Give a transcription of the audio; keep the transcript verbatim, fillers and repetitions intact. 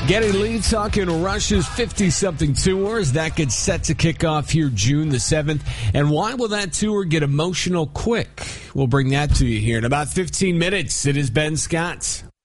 Getting lead talking Rush's fifty-something tours. That gets set to kick off here June the seventh. And why will that tour get emotional quick? We'll bring that to you here in about fifteen minutes. It is Ben Scott.